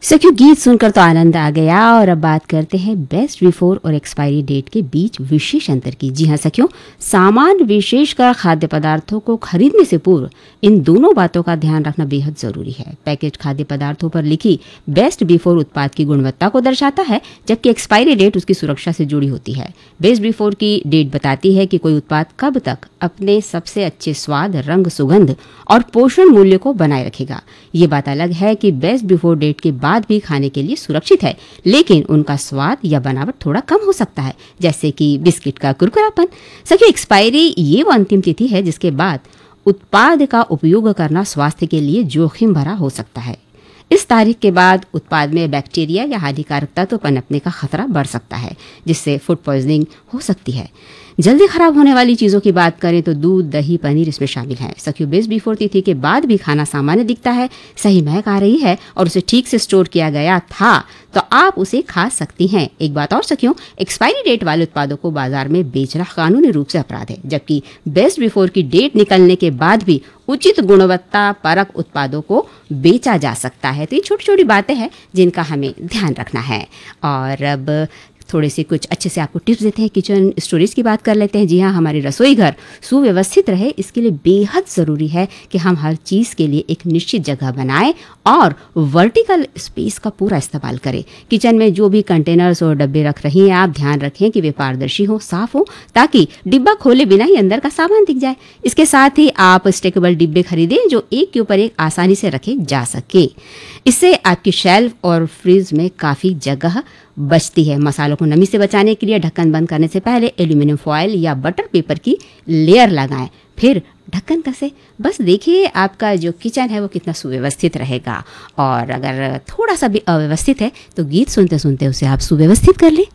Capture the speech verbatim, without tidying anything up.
सखियों, गीत सुनकर तो आनंद आ गया। और अब बात करते हैं बेस्ट बिफोर और एक्सपायरी डेट के बीच विशेष अंतर की। जी हाँ सखियों, सामान विशेषकर खाद्य पदार्थों को खरीदने से पूर्व इन दोनों बातों का ध्यान रखना बेहद जरूरी है। पैकेज खाद्य पदार्थों पर लिखी बेस्ट बिफोर उत्पाद की गुणवत्ता को दर्शाता है, जबकि एक्सपायरी डेट उसकी सुरक्षा से जुड़ी होती है। बेस्ट बिफोर की डेट बताती है कि कोई उत्पाद कब तक अपने सबसे अच्छे स्वाद, रंग, सुगंध और पोषण मूल्य को बनाए रखेगा। ये बात अलग है कि बेस्ट बिफोर डेट के बाद भी खाने के लिए सुरक्षित है, लेकिन उनका स्वाद या बनावट थोड़ा कम हो सकता है, जैसे कि बिस्किट का कुरकुरापन। सखी, एक्सपायरी ये वो अंतिम तिथि है जिसके बाद उत्पाद का उपयोग करना स्वास्थ्य के लिए जोखिम भरा हो सकता है। इस तारीख के बाद उत्पाद में बैक्टीरिया या हानिकारक तत्व पनपने का खतरा बढ़ सकता है, जिससे फूड पॉइजनिंग हो सकती है। जल्दी खराब होने वाली चीज़ों की बात करें तो दूध, दही, पनीर इसमें शामिल है। सखियों, बेस्ट बिफोर तिथि के बाद भी खाना सामान्य दिखता है, सही महक आ रही है और उसे ठीक से स्टोर किया गया था, तो आप उसे खा सकती हैं। एक बात और सखियों, एक्सपायरी डेट वाले उत्पादों को बाजार में बेचना कानूनी रूप से अपराध है, जबकि बेस्ट बिफोर की डेट निकलने के बाद भी उचित गुणवत्ता परक उत्पादों को बेचा जा सकता है। तो ये छोटी छोटी बातें हैं जिनका हमें ध्यान रखना है। और अब थोड़े से कुछ अच्छे से आपको टिप्स देते हैं। किचन स्टोरेज की बात कर लेते हैं। जी हाँ, हमारे रसोई घर सुव्यवस्थित रहे, इसके लिए बेहद ज़रूरी है कि हम हर चीज़ के लिए एक निश्चित जगह बनाएं और वर्टिकल स्पेस का पूरा इस्तेमाल करें। किचन में जो भी कंटेनर्स और डब्बे रख रही हैं, आप ध्यान रखें कि वे पारदर्शी हो, साफ हो, ताकि डिब्बा खोले बिना ही अंदर का सामान दिख जाए। इसके साथ ही आप स्टेकेबल डिब्बे खरीदें जो एक के ऊपर एक आसानी से रखे जा सके। इससे आपकी शेल्फ और फ्रिज में काफ़ी जगह बचती है। मसालों को नमी से बचाने के लिए ढक्कन बंद करने से पहले एल्यूमिनियम फॉयल या बटर पेपर की लेयर लगाएं, फिर ढक्कन कसें। बस देखिए आपका जो किचन है वो कितना सुव्यवस्थित रहेगा। और अगर थोड़ा सा भी अव्यवस्थित है तो गीत सुनते सुनते उसे आप सुव्यवस्थित कर लें।